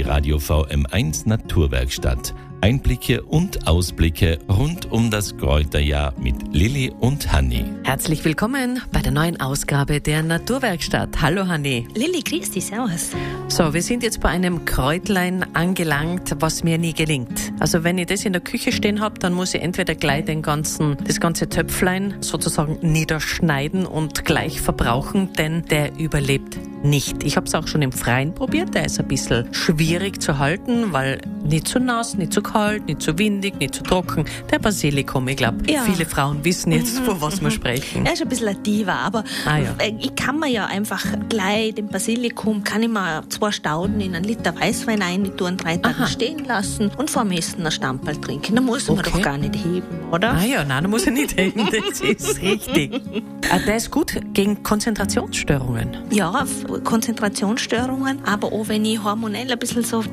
Radio VM1 Naturwerkstatt. Einblicke und Ausblicke rund um das Kräuterjahr mit Lilly und Hanni. Herzlich willkommen bei der neuen Ausgabe der Naturwerkstatt. Hallo Hanni. Lilly, grüß dich, servus. So, wir sind jetzt bei einem Kräutlein angelangt, was mir nie gelingt. Also wenn ich das in der Küche stehen habe, dann muss ich entweder gleich das ganze Töpflein sozusagen niederschneiden und gleich verbrauchen, denn der überlebt nicht. Ich habe es auch schon im Freien probiert, der ist ein bisschen schwierig zu halten, weil nicht zu nass, nicht zu kalt, nicht zu windig, nicht zu trocken. Der Basilikum, ich glaube, viele Frauen wissen jetzt, von was wir sprechen. Er ist ein bisschen ein Diva, aber ich kann mir ja einfach gleich den Basilikum, kann ich mir 2 Stauden in 1 Liter Weißwein rein tun, 3 Tage stehen lassen und vor dem Essen ein Stamperl trinken. Da muss man doch gar nicht heben, oder? Nein, da muss ich nicht heben, das ist richtig. Der ist gut gegen Konzentrationsstörungen. Ja, Konzentrationsstörungen, aber auch wenn ich hormonell ein bisschen so,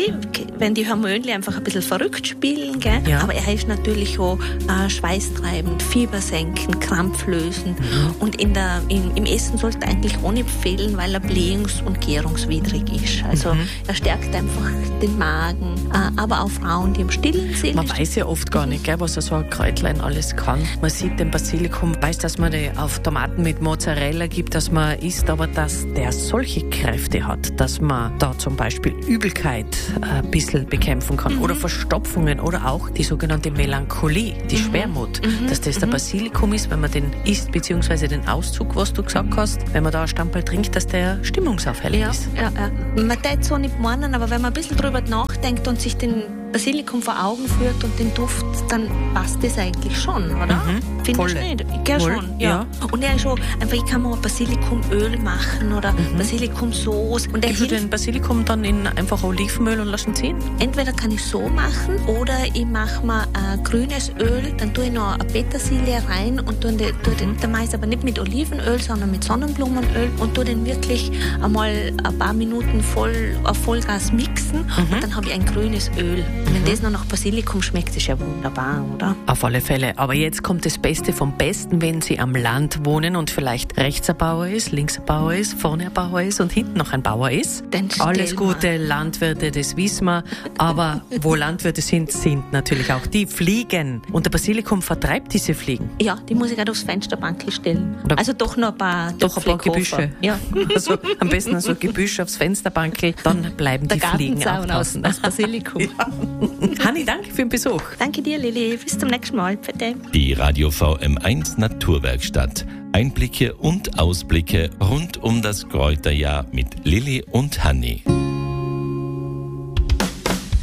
wenn die Hormone einfach ein bisschen verrückt spielen, gell? Ja. Aber er ist natürlich auch schweißtreibend, fiebersenkend, krampflösend und im Essen sollte eigentlich auch nicht fehlen, weil er blähungs- und gärungswidrig ist. Also er stärkt einfach den Magen, aber auch Frauen, die im Stillen sind. Man weiß ja oft gar nicht, gell, was so ein Kräutlein alles kann. Man sieht den Basilikum, weiß, dass man den auf Tomaten mit Mozzarella gibt, dass man isst, aber dass der solche Kräfte hat, dass man da zum Beispiel Übelkeit ein bisschen bekämpfen kann oder Verstopfungen oder auch die sogenannte Melancholie, die Schwermut, dass das der Basilikum ist, wenn man den isst, beziehungsweise den Auszug, was du gesagt hast, wenn man da ein Stamperl trinkt, dass der stimmungsaufhellend ist. Ja. Man darf so nicht meinen, aber wenn man ein bisschen drüber nachdenkt und sich den Basilikum vor Augen führt und den Duft, dann passt das eigentlich schon, oder? Findest du nicht? Ich glaube schon, ja. Und er ist schon, einfach, ich kann mir Basilikumöl machen oder Basilikumsoße. Und gibst du den Basilikum dann in einfach Olivenöl und lassen ziehen? Entweder kann ich so machen oder ich mache mir grünes Öl, dann tue ich noch eine Petersilie rein und tue den Mais aber nicht mit Olivenöl, sondern mit Sonnenblumenöl und tue den wirklich einmal ein paar Minuten auf Vollgas mixen und dann habe ich ein grünes Öl. Wenn das noch nach Basilikum schmeckt, ist ja wunderbar, oder? Auf alle Fälle. Aber jetzt kommt das Beste vom Besten, wenn Sie am Land wohnen und vielleicht rechts ein Bauer ist, links ein Bauer ist, vorne ein Bauer ist und hinten noch ein Bauer ist. Alles gute Landwirte, das wissen wir. Aber wo Landwirte sind, sind natürlich auch die Fliegen. Und der Basilikum vertreibt diese Fliegen. Ja, die muss ich gerade aufs Fensterbankel stellen. Oder also doch noch ein paar Gebüsche. Ja. Also am besten so Gebüsch aufs Fensterbankel, dann bleiben die Fliegen auch draußen. Aus Basilikum. Ja. Hanni, danke für den Besuch. Danke dir, Lilly. Bis zum nächsten Mal. Bitte. Die Radio VM1 Naturwerkstatt. Einblicke und Ausblicke rund um das Kräuterjahr mit Lilly und Hanni.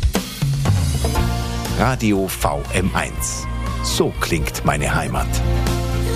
Radio VM1. So klingt meine Heimat.